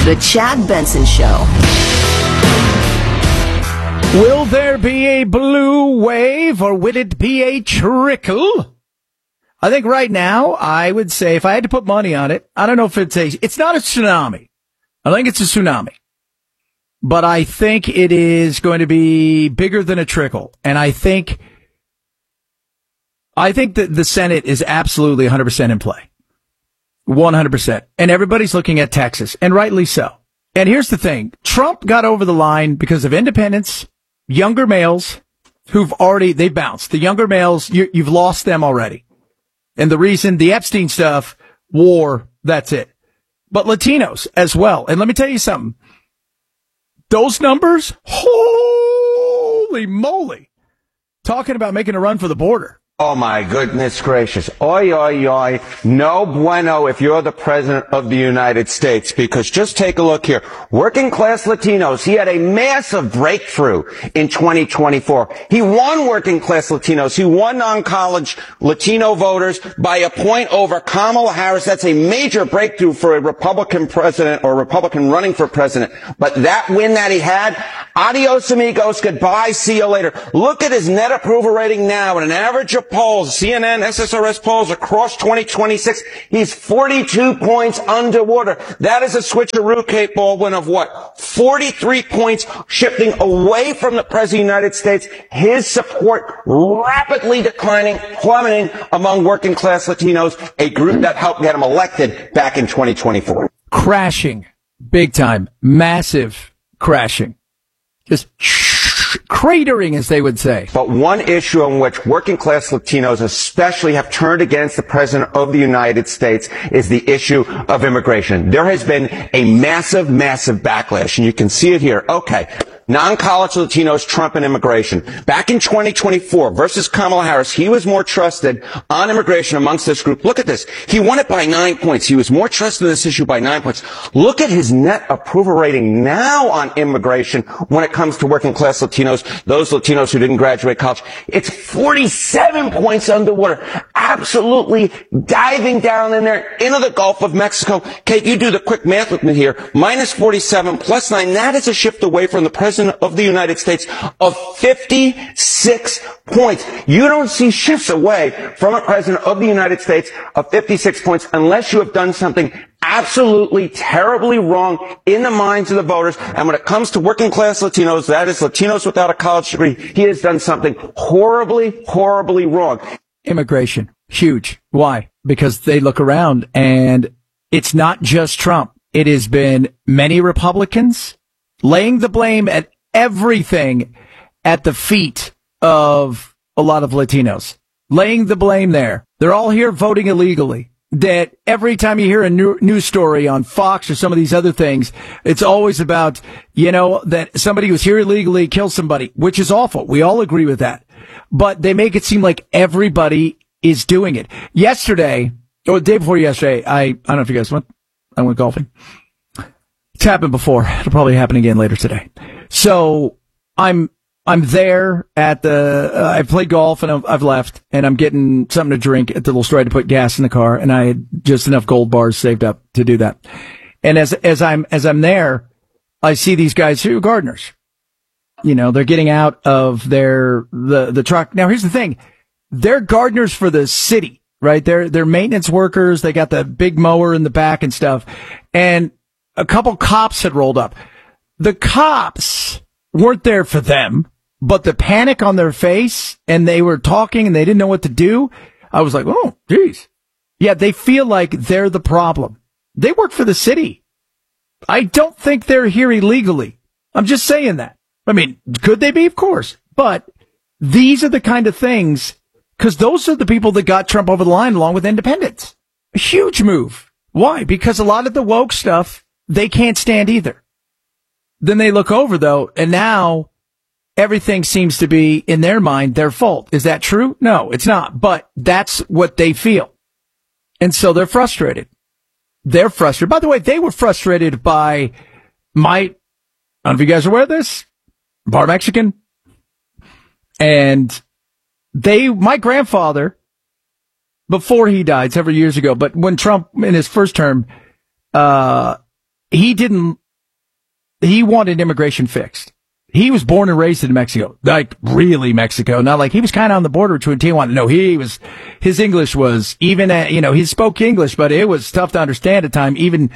The Chad Benson Show. Will there be a blue wave or will it be a trickle? I think right now, I would say if I had to put money on it, I don't know if it's not a tsunami. I think it's a tsunami. But I think it is going to be bigger than a trickle. And I think that the Senate is absolutely 100% in play. 100%. And everybody's looking at Texas, and rightly so. And here's the thing. Trump got over the line because of independents, younger males they bounced. The younger males, you've lost them already. And the reason, the Epstein stuff, war, that's it. But Latinos as well. And let me tell you something. Those numbers, holy moly. Talking about making a run for the border. Oh, my goodness gracious. Oi, oi, oi. No bueno if you're the president of the United States, because just take a look here. Working class Latinos, he had a massive breakthrough in 2024. He won working class Latinos. He won non-college Latino voters by a point over Kamala Harris. That's a major breakthrough for a Republican president or Republican running for president. But that win that he had, adios amigos, goodbye, see you later. Look at his net approval rating now at an average of polls, CNN, SSRS polls across 2026. He's 42 points underwater. That is a switcheroo, Kate Baldwin, of what? 43 points shifting away from the President of the United States. His support rapidly declining, plummeting among working class Latinos, a group that helped get him elected back in 2024. Crashing. Big time. Massive crashing. Just cratering, as they would say. But one issue on which working class Latinos especially have turned against the President of the United States is the issue of immigration. There has been a massive backlash, and you can see it here. Okay. Non-college Latinos, Trump and immigration. Back in 2024 versus Kamala Harris, he was more trusted on immigration amongst this group. Look at this. He won it by 9 points. He was more trusted in this issue by 9 points. Look at his net approval rating now on immigration when it comes to working class Latinos, those Latinos who didn't graduate college. It's 47 points underwater. Absolutely diving down in there into the Gulf of Mexico. Kate, you do the quick math with me here. Minus 47 plus 9. That is a shift away from the President of the United States of 56 points. You don't see shifts away from a President of the United States of 56 points unless you have done something absolutely terribly wrong in the minds of the voters. And when it comes to working class Latinos, that is Latinos without a college degree, he has done something horribly wrong. Immigration. Huge. Why? Because they look around and it's not just Trump. It has been many Republicans laying the blame at everything at the feet of a lot of Latinos. Laying the blame there. They're all here voting illegally. That every time you hear a news story on Fox or some of these other things, it's always about, that somebody who's here illegally killed somebody, which is awful. We all agree with that. But they make it seem like everybody is doing it. Yesterday, or the day before yesterday, I don't know if you guys went, I went golfing. It's happened before. It'll probably happen again later today. So I'm there at I played golf and I've left and I'm getting something to drink at the little store to put gas in the car. And I had just enough gold bars saved up to do that. And as I'm there, I see these guys who are gardeners. They're getting out of the truck. Now, here's the thing. They're gardeners for the city, right? They're maintenance workers. They got the big mower in the back and stuff. And a couple cops had rolled up. The cops weren't there for them, but the panic on their face, and they were talking and they didn't know what to do. I was like, oh, geez. Yeah, they feel like they're the problem. They work for the city. I don't think they're here illegally. I'm just saying that. I mean, could they be? Of course. But these are the kind of things, because those are the people that got Trump over the line along with independents. A huge move. Why? Because a lot of the woke stuff, they can't stand either. Then they look over, though, and now everything seems to be, in their mind, their fault. Is that true? No, it's not. But that's what they feel. And so they're frustrated. They're frustrated. By the way, they were frustrated by I don't know if you guys are aware of this, bar Mexican. And my grandfather, before he died several years ago, but when Trump, in his first term, he didn't he wanted immigration fixed. He was born and raised in Mexico, like really Mexico, not like he was kind of on the border between Tijuana. No, his English was even, he spoke English, but it was tough to understand at time. Even,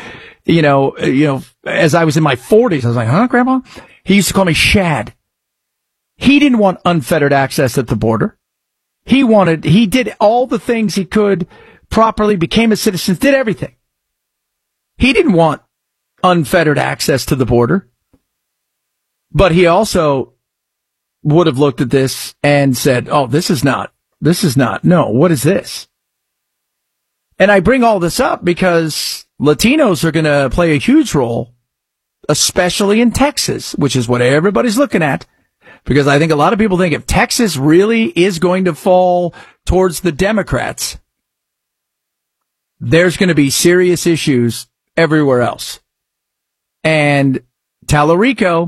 as I was in my 40s, I was like, huh, Grandma? He used to call me Shad. He didn't want unfettered access at the border. He did all the things he could properly, became a citizen, did everything. He didn't want unfettered access to the border. But he also would have looked at this and said, oh, this is not, no, what is this? And I bring all this up because Latinos are going to play a huge role, especially in Texas, which is what everybody's looking at. Because I think a lot of people think if Texas really is going to fall towards the Democrats, there's going to be serious issues everywhere else. And Tallarico,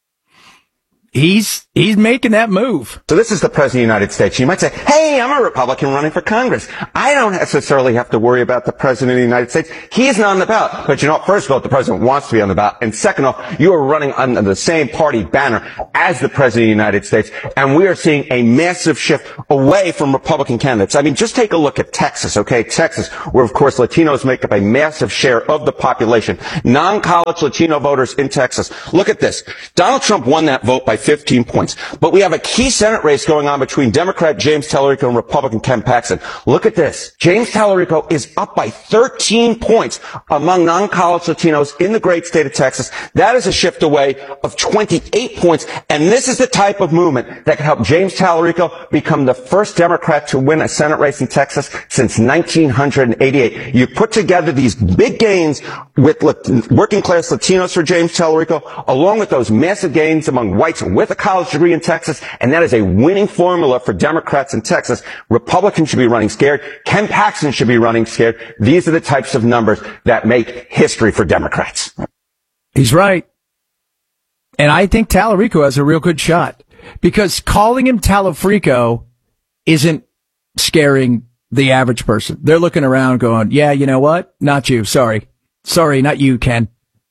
he's making that move. So this is the President of the United States. You might say, hey, I'm a Republican running for Congress. I don't necessarily have to worry about the President of the United States. He's not on the ballot. But first of all, the President wants to be on the ballot. And second off, you are running under the same party banner as the President of the United States. And we are seeing a massive shift away from Republican candidates. I mean, just take a look at Texas, okay? Texas, where of course Latinos make up a massive share of the population. Non-college Latino voters in Texas. Look at this. Donald Trump won that vote by 15 points. But we have a key Senate race going on between Democrat James Tallarico and Republican Ken Paxton. Look at this. James Tallarico is up by 13 points among non-college Latinos in the great state of Texas. That is a shift away of 28 points. And this is the type of movement that can help James Tallarico become the first Democrat to win a Senate race in Texas since 1988. You put together these big gains with working class Latinos for James Tallarico, along with those massive gains among whites with a college degree in Texas, and that is a winning formula for Democrats in Texas. Republicans should be running scared. Ken Paxton should be running scared. These are the types of numbers that make history for Democrats. He's right. And I think Tallarico has a real good shot because calling him Tallafrico isn't scaring the average person. They're looking around going, yeah, you know what? Not you. Sorry, not you, Ken.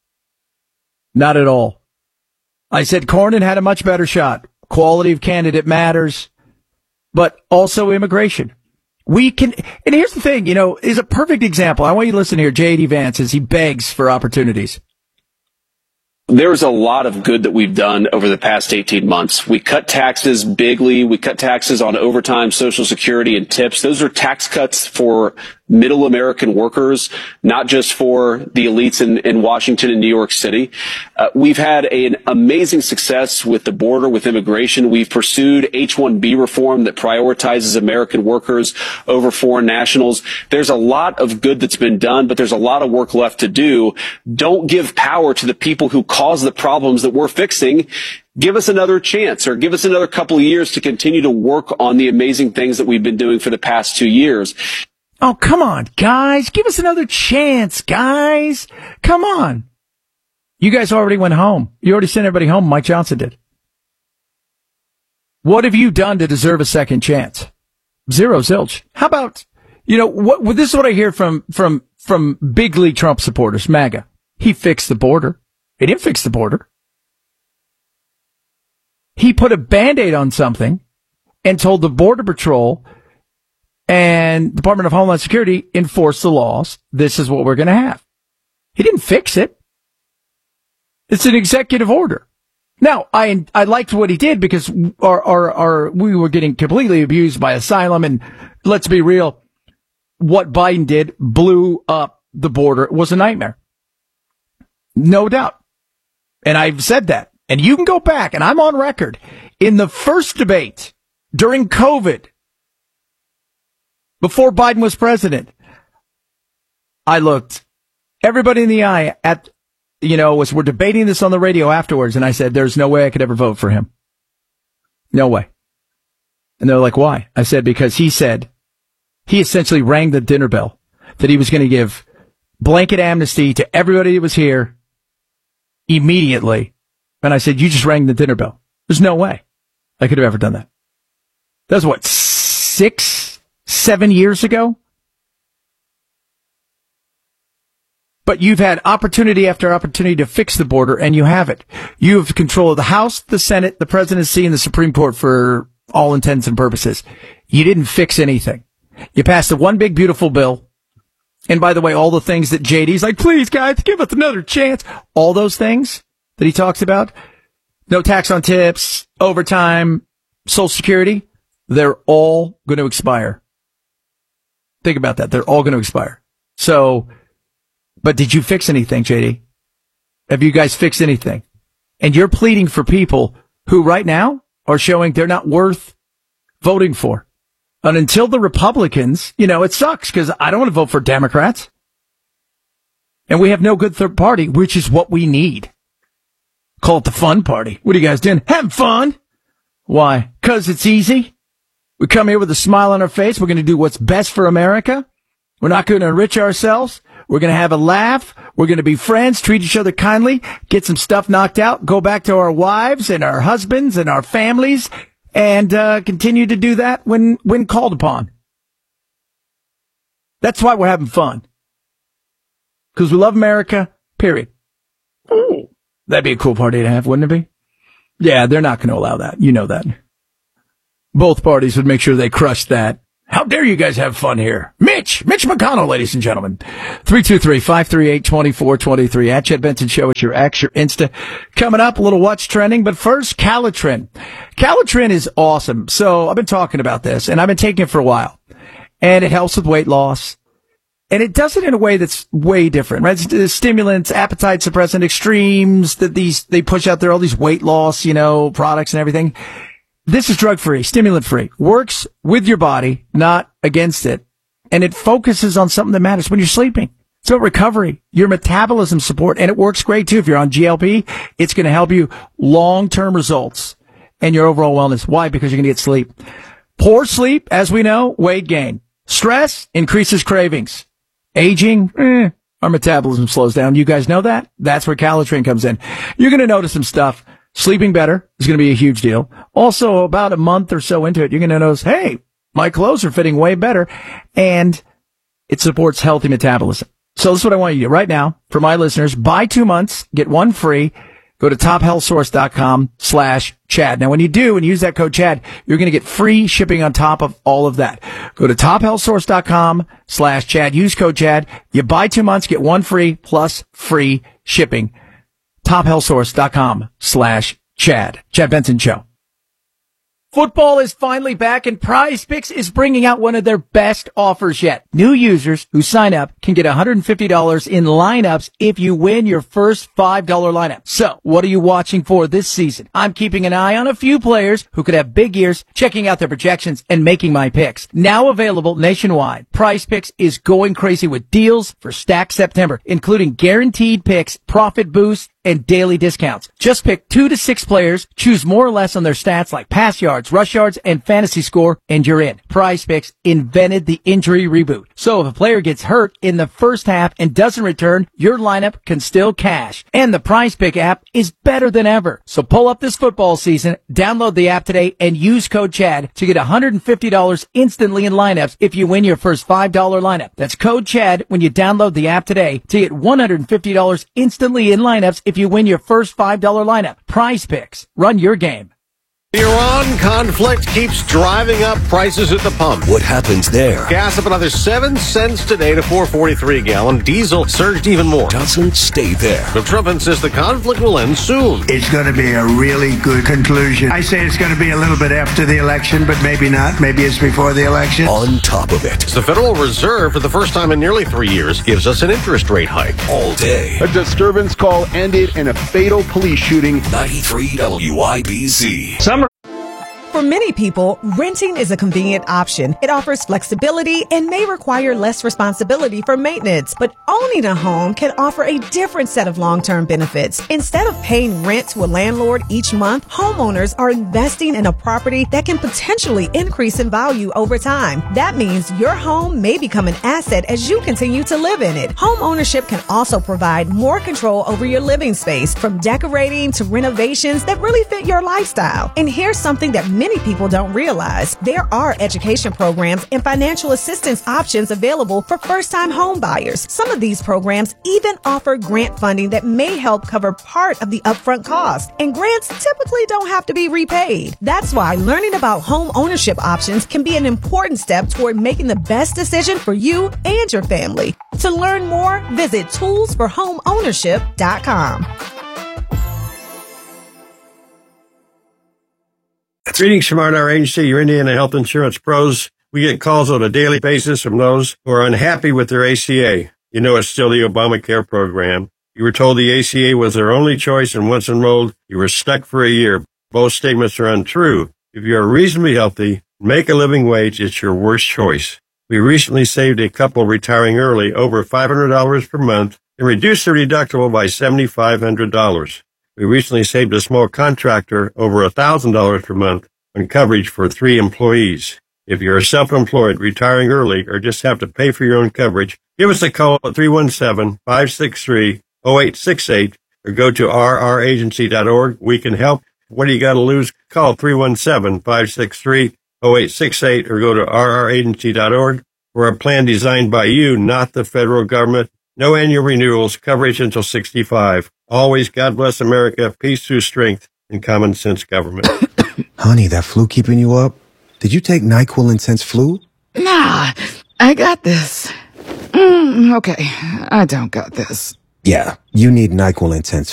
Not at all. I said Cornyn had a much better shot. Quality of candidate matters, but also immigration. And here's the thing, is a perfect example. I want you to listen here. J.D. Vance, as he begs for opportunities. There's a lot of good that we've done over the past 18 months. We cut taxes bigly. We cut taxes on overtime, Social Security, and tips. Those are tax cuts for middle American workers, not just for the elites in Washington and New York City. We've had an amazing success with the border, with immigration. We've pursued H-1B reform that prioritizes American workers over foreign nationals. There's a lot of good that's been done, but there's a lot of work left to do. Don't give power to the people who cause the problems that we're fixing. Give us another chance, or give us another couple of years to continue to work on the amazing things that we've been doing for the past 2 years. Oh, come on, guys. Give us another chance, guys. Come on. You guys already went home. You already sent everybody home. Mike Johnson did. What have you done to deserve a second chance? Zero, zilch. How about, this is what I hear from bigly Trump supporters, MAGA. He fixed the border. He didn't fix the border. He put a Band-Aid on something and told the Border Patrol and Department of Homeland Security enforce the laws. This is what we're going to have. He didn't fix it. It's an executive order. Now, I liked what he did because we were getting completely abused by asylum, and let's be real, what Biden did blew up the border. It was a nightmare. No doubt. And I've said that. And you can go back, and I'm on record, in the first debate during COVID, before Biden was president, I looked everybody in the eye at, we're debating this on the radio afterwards, and I said, there's no way I could ever vote for him. No way. And they're like, why? I said, because he essentially rang the dinner bell that he was going to give blanket amnesty to everybody that was here immediately. And I said, you just rang the dinner bell. There's no way I could have ever done that. That was what, 6, 7 years ago? But you've had opportunity after opportunity to fix the border, and you haven't. You have control of the House, the Senate, the presidency, and the Supreme Court for all intents and purposes. You didn't fix anything. You passed the one big beautiful bill. And by the way, all the things that JD's like, please guys, give us another chance. All those things that he talks about, no tax on tips, overtime, Social Security, they're all going to expire. Think about that. They're all going to expire. So, but did you fix anything, JD? Have you guys fixed anything? And you're pleading for people who right now are showing they're not worth voting for. And until the Republicans, it sucks because I don't want to vote for Democrats. And we have no good third party, which is what we need. Call it the fun party. What are you guys doing? Having fun? Why? Because it's easy. We come here with a smile on our face. We're going to do what's best for America. We're not going to enrich ourselves. We're going to have a laugh. We're going to be friends, treat each other kindly, get some stuff knocked out, go back to our wives and our husbands and our families, and continue to do that when called upon. That's why we're having fun. Because we love America, period. Ooh, that'd be a cool party to have, wouldn't it be? Yeah, they're not going to allow that. You know that. Both parties would make sure they crushed that. How dare you guys have fun here? Mitch McConnell, ladies and gentlemen. 323-538-2423. At Chad Benson Show. It's your X, your Insta. Coming up, a little what's trending. But first, Calitrin. Calitrin is awesome. So I've been talking about this, and I've been taking it for a while. And it helps with weight loss. And it does it in a way that's way different, right? It's stimulants, appetite suppressant, extremes that they push out there, all these weight loss, products and everything. This is drug-free, stimulant-free, works with your body, not against it. And it focuses on something that matters when you're sleeping. So recovery, your metabolism support, and it works great too. If you're on GLP, it's going to help you long-term results and your overall wellness. Why? Because you're going to get sleep. Poor sleep, as we know, weight gain. Stress increases cravings. Aging, our metabolism slows down. You guys know that? That's where Calitrin comes in. You're going to notice some stuff. Sleeping better is going to be a huge deal. Also, about a month or so into it, you're going to notice, hey, my clothes are fitting way better, and it supports healthy metabolism. So this is what I want you to do right now. For my listeners, buy 2 months, get one free. Go to tophealthsource.com/Chad. Now, when you do and use that code Chad, you're going to get free shipping on top of all of that. Go to tophealthsource.com/Chad. Use code Chad. You buy 2 months, get one free plus free shipping. tophealthsource.com/Chad. Chad Benson Show. Football is finally back, and Prize Picks is bringing out one of their best offers yet. New users who sign up can get $150 in lineups if you win your first $5 lineup. So, what are you watching for this season? I'm keeping an eye on a few players who could have big years, checking out their projections, and making my picks. Now available nationwide, Prize Picks is going crazy with deals for Stacked September, including guaranteed picks, profit boosts, and daily discounts. Just pick 2 to 6 players, choose more or less on their stats like pass yards, rush yards, and fantasy score, and you're in. Prize Picks invented the injury reboot. So if a player gets hurt in the first half and doesn't return, your lineup can still cash. And the Prize Pick app is better than ever. So pull up this football season, download the app today, and use code Chad to get $150 instantly in lineups if you win your first $5 lineup. That's code Chad when you download the app today to get $150 instantly in lineups if you win your first $5 lineup. Prize Picks. Run your game. The Iran conflict keeps driving up prices at the pump. What happens there? Gas up another 7 cents today to $4.43 a gallon. Diesel surged even more. Doesn't stay there. But Trump insists the conflict will end soon. It's going to be a really good conclusion. I say it's going to be a little bit after the election, but maybe not. Maybe it's before the election. On top of it, The Federal Reserve, for the first time in nearly 3 years, gives us an interest rate hike. all day. A disturbance call ended in a fatal police shooting. 93 WIBC. For many people, renting is a convenient option. It offers flexibility and may require less responsibility for maintenance. But owning a home can offer a different set of long-term benefits. Instead of paying rent to a landlord each month, homeowners are investing in a property that can potentially increase in value over time. That means your home may become an asset as you continue to live in it. Home ownership can also provide more control over your living space, from decorating to renovations that really fit your lifestyle. And here's something that many people don't realize. There are education programs and financial assistance options available for first-time home buyers. Some of these programs even offer grant funding that may help cover part of the upfront cost. And grants typically don't have to be repaid. That's why learning about home ownership options can be an important step toward making the best decision for you and your family. To learn more, visit toolsforhomeownership.com. Greetings from our agency, your Indiana Health Insurance Pros. We get calls on a daily basis from those who are unhappy with their ACA. You know it's still the Obamacare program. You were told the ACA was their only choice, and once enrolled, you were stuck for a year. Both statements are untrue. If you are reasonably healthy, make a living wage, it's your worst choice. We recently saved a couple retiring early over $500 per month and reduced their deductible by $7,500. We recently saved a small contractor over $1,000 per month on coverage for 3 employees. If you're self-employed, retiring early, or just have to pay for your own coverage, give us a call at 317-563-0868 or go to rragency.org. We can help. What do you got to lose? Call 317-563-0868 or go to rragency.org for a plan designed by you, not the federal government. No annual renewals, coverage until 65. Always God bless America, peace through strength, and common sense government. Honey, that flu keeping you up? Did you take NyQuil Intense Flu? Nah, I got this. Okay, I don't got this. Yeah, you need NyQuil Intense